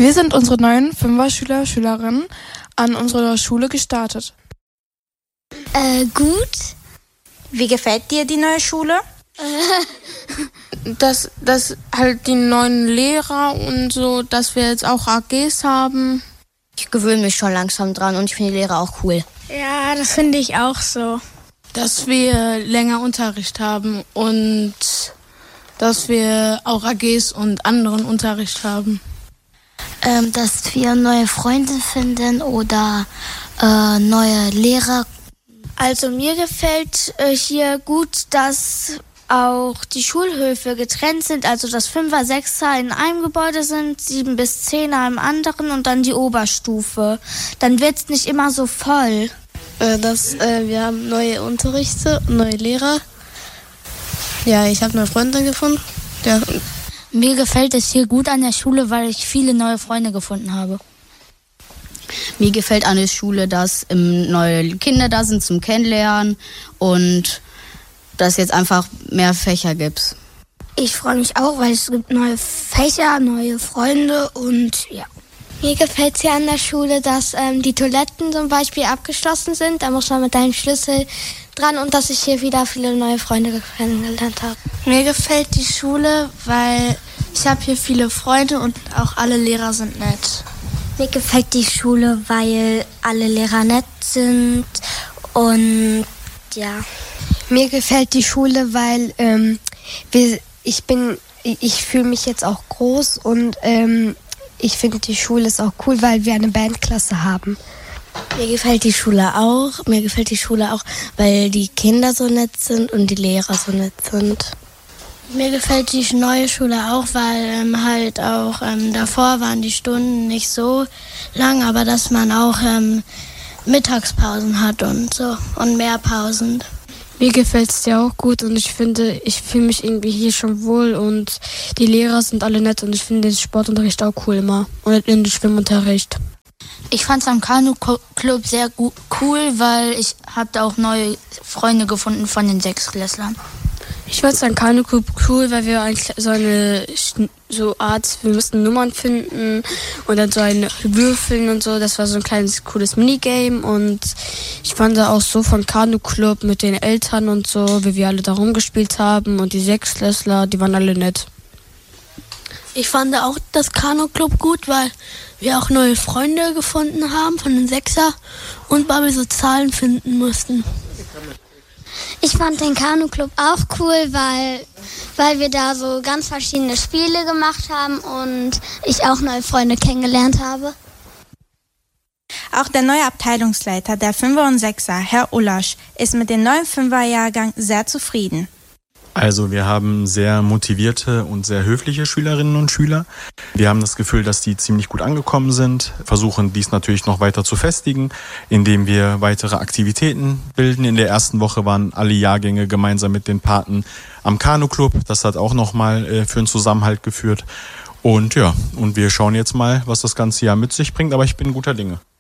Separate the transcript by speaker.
Speaker 1: Wir sind unsere neuen Fünfer-Schüler, Schülerinnen an unserer Schule gestartet.
Speaker 2: Gut.
Speaker 3: Wie gefällt dir die neue Schule?
Speaker 1: Dass halt die neuen Lehrer und so, dass wir jetzt auch AGs haben.
Speaker 2: Ich gewöhne mich schon langsam dran und ich finde die Lehrer auch cool.
Speaker 4: Ja, das finde ich auch so.
Speaker 1: Dass wir länger Unterricht haben und dass wir auch AGs und anderen Unterricht haben.
Speaker 2: Dass wir neue Freunde finden oder neue Lehrer.
Speaker 4: Also mir gefällt hier gut, dass auch die Schulhöfe getrennt sind, also dass 5er, 6er in einem Gebäude sind, 7 bis 10er im anderen und dann die Oberstufe. Dann wird es nicht immer so voll.
Speaker 5: Wir haben neue Unterrichte, neue Lehrer. Ja, ich habe neue Freunde gefunden. Ja.
Speaker 2: Mir gefällt es hier gut an der Schule, weil ich viele neue Freunde gefunden habe. Mir gefällt an der Schule, dass neue Kinder da sind zum Kennenlernen und dass jetzt einfach mehr Fächer gibt.
Speaker 4: Ich freue mich auch, weil es gibt neue Fächer, neue Freunde und ja. Mir gefällt es hier an der Schule, dass die Toiletten zum Beispiel abgeschlossen sind. Da muss man mit einem Schlüssel dran und dass ich hier wieder viele neue Freunde kennengelernt habe.
Speaker 5: Mir gefällt die Schule, weil ich habe hier viele Freunde und auch alle Lehrer sind nett.
Speaker 4: Mir gefällt die Schule, weil alle Lehrer nett sind und ja.
Speaker 6: Mir gefällt die Schule, weil ich fühle mich jetzt auch groß und ich finde die Schule ist auch cool, weil wir eine Bandklasse haben.
Speaker 5: Mir gefällt die Schule auch. Mir gefällt die Schule auch, weil die Kinder so nett sind und die Lehrer so nett sind. Mir gefällt die neue Schule auch, weil davor waren die Stunden nicht so lang, aber dass man auch Mittagspausen hat und so und mehr Pausen.
Speaker 7: Mir gefällt es ja auch gut und ich finde, ich fühle mich irgendwie hier schon wohl und die Lehrer sind alle nett und ich finde den Sportunterricht auch cool immer und den Schwimmunterricht.
Speaker 2: Ich fand es am Kanu-Club sehr cool, weil ich habe auch neue Freunde gefunden von den Sechsklässlern.
Speaker 7: Ich fand es am Kanu-Club cool, weil wir wir mussten Nummern finden und dann so ein Würfeln und so. Das war so ein kleines, cooles Minigame und ich fand da auch so von Kanu-Club mit den Eltern und so, wie wir alle da rumgespielt haben und die Sechsklässler, die waren alle nett.
Speaker 5: Ich fand auch das Kanu-Club gut, weil wir auch neue Freunde gefunden haben von den Sechser und weil wir so Zahlen finden mussten.
Speaker 4: Ich fand den Kanu-Club auch cool, weil wir da so ganz verschiedene Spiele gemacht haben und ich auch neue Freunde kennengelernt habe.
Speaker 3: Auch der neue Abteilungsleiter der 5er und 6er, Herr Ullasch, ist mit dem neuen 5er-Jahrgang sehr zufrieden.
Speaker 8: Also wir haben sehr motivierte und sehr höfliche Schülerinnen und Schüler. Wir haben das Gefühl, dass die ziemlich gut angekommen sind, versuchen dies natürlich noch weiter zu festigen, indem wir weitere Aktivitäten bilden. In der ersten Woche waren alle Jahrgänge gemeinsam mit den Paten am Kanu-Club. Das hat auch nochmal für einen Zusammenhalt geführt. Und ja, und wir schauen jetzt mal, was das ganze Jahr mit sich bringt, aber ich bin guter Dinge.